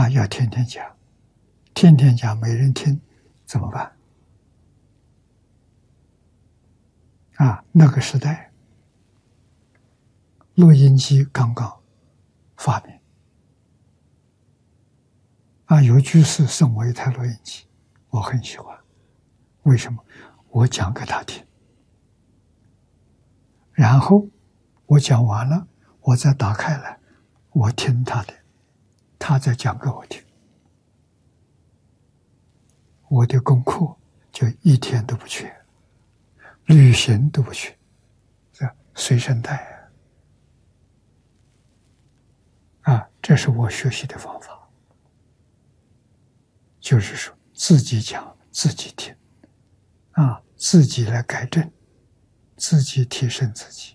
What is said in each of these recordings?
要天天讲，天天讲没人听，怎么办？那个时代，录音机刚刚发明，有居士送我一台录音机，我很喜欢。为什么？我讲给他听，然后我讲完了，我再打开来，我听他的，他再讲给我听，我的功课就一天都不缺，旅行都不缺，随身带这是我学习的方法，就是说自己讲自己听，自己来改正，自己提升自己。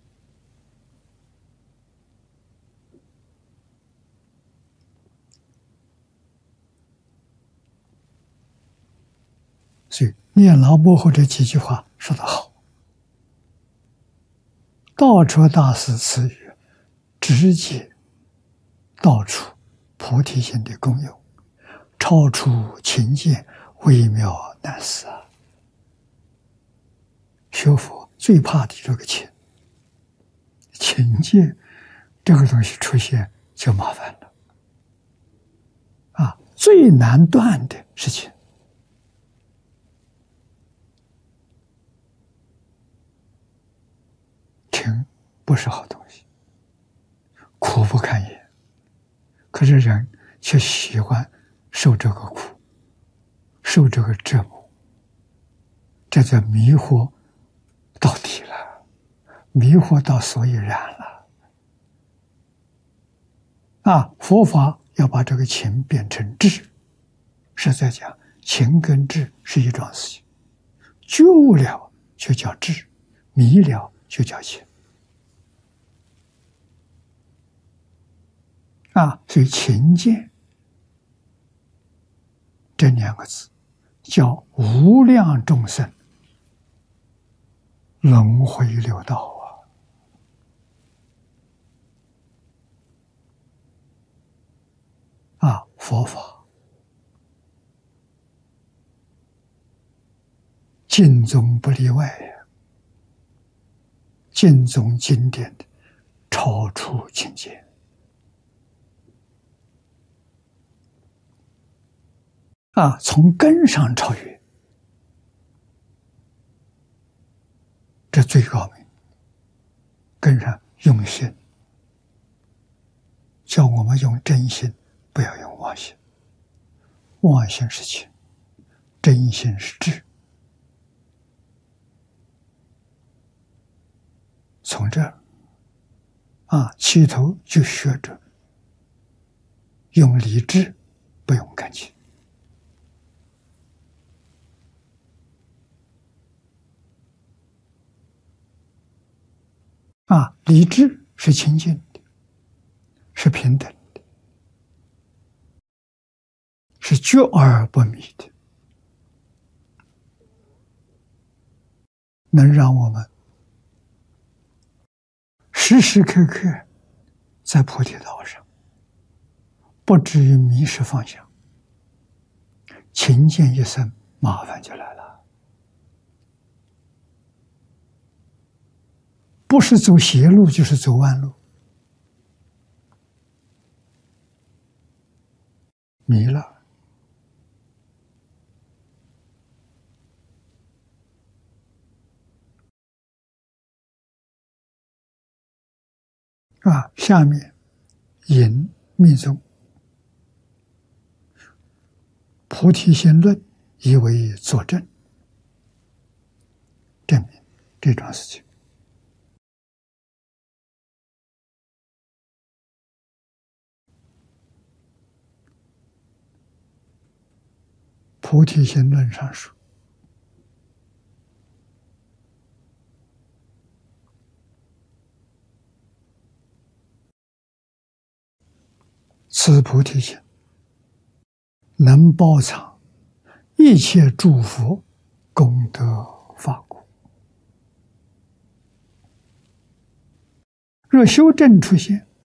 所以念老伯父这几句话说得好，道绰大师词语直接道出菩提心的功用，超出勤俭，微妙难思学佛最怕的这个勤俭这个东西出现就麻烦了最难断的是勤。勤不是好东西，苦不堪言，可是人却喜欢受这个苦，受这个折磨，这就迷惑到底了，迷惑到所以然了。佛法要把这个勤变成智，实在讲，勤跟智是一桩事情，觉悟了就叫智，迷了就叫勤。所以勤俭这两个字叫无量众生轮回六道佛法经宗不例外经宗经典的超出勤俭从根上超越，这最高明。根上用心，叫我们用真心，不要用妄心。妄心是勤，真心是智。从这儿起头就学着用理智，不用感情。理智是清净的，是平等的，是觉而不迷的，能让我们时时刻刻在菩提道上，不至于迷失方向。勤俭一生，麻烦就来了。不是走邪路，就是走弯路。迷了，下面引密宗菩提心论以为佐证，证明这桩事情。菩提心论上说，此菩提心能包藏一切诸佛功德法果，若修正出现，